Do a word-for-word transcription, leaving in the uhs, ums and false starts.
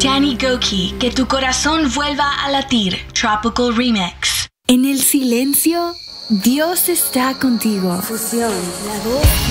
Danny Gokey, que tu corazón vuelva a latir. Tropical Remix. En el silencio, Dios está contigo. Fusión, la voz